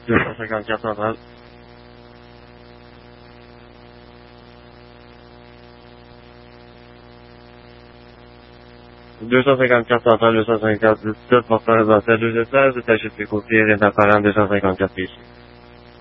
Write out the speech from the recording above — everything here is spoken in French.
254 centrale. 254 centrale, 254 17, portant résidentiel 216, détaché de ses côtés, rien apparent 254 ici.